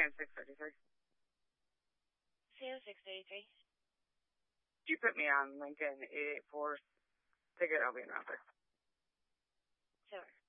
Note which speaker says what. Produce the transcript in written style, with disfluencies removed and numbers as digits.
Speaker 1: saying 6:33.
Speaker 2: CO 633.
Speaker 1: If you put me on LinkedIn 884 ticket, I'll be in office.
Speaker 2: Sure.